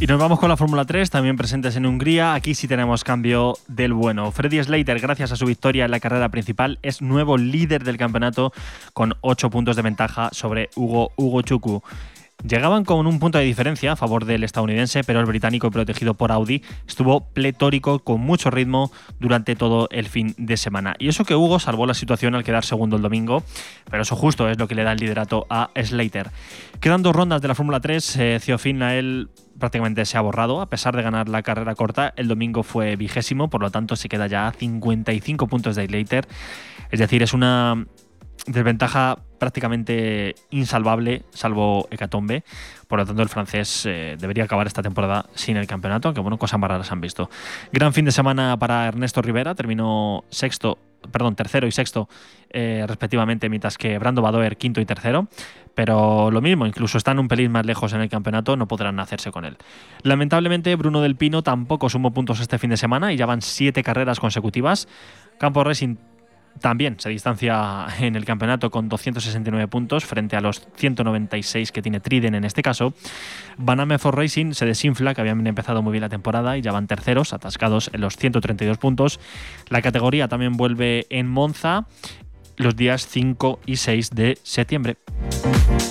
Y nos vamos con la Fórmula 3, también presentes en Hungría. Aquí sí tenemos cambio del bueno. Freddy Slater, gracias a su victoria en la carrera principal, es nuevo líder del campeonato con 8 puntos de ventaja sobre Hugo Chukwu. Llegaban con un punto de diferencia a favor del estadounidense, pero el británico, protegido por Audi, estuvo pletórico con mucho ritmo durante todo el fin de semana. Y eso que Hugo salvó la situación al quedar segundo el domingo, pero eso justo es lo que le da el liderato a Slater. Quedan 2 rondas de la Fórmula 3, Theophile Nael prácticamente se ha borrado, a pesar de ganar la carrera corta. El domingo fue 20º, por lo tanto se queda ya a 55 puntos de Slater. Es decir, es una desventaja prácticamente insalvable, salvo hecatombe. Por lo tanto, el francés debería acabar esta temporada sin el campeonato, aunque bueno, cosas más raras han visto. Gran fin de semana para Ernesto Rivera, terminó tercero y sexto respectivamente, mientras que Brando Badoer quinto y tercero. Pero lo mismo, incluso están un pelín más lejos en el campeonato, no podrán hacerse con él. Lamentablemente, Bruno Del Pino tampoco sumó puntos este fin de semana y ya van 7 carreras consecutivas. Campo Racing también se distancia en el campeonato con 269 puntos frente a los 196 que tiene Triden en este caso. Van for Racing se desinfla, que habían empezado muy bien la temporada y ya van terceros, atascados en los 132 puntos. La categoría también vuelve en Monza los días 5 y 6 de septiembre.